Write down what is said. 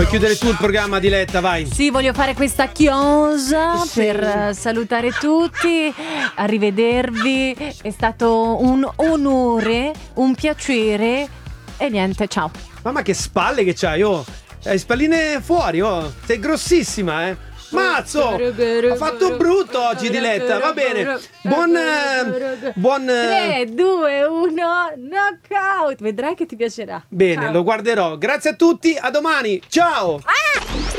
Puoi chiudere tu il programma, Diletta, vai. Sì, voglio fare questa chiosa per salutare tutti, arrivedervi, è stato un onore, un piacere e niente, ciao. Mamma che spalle che c'hai, oh. Hai spalline fuori, oh. Sei grossissima, eh. Mazzo! Ha fatto brutto oggi, Diletta, va bene. Buon 3, 2, 1, knockout. Vedrai che ti piacerà. Bene, Ciao. lo guarderò. Grazie a tutti, a domani. Ciao!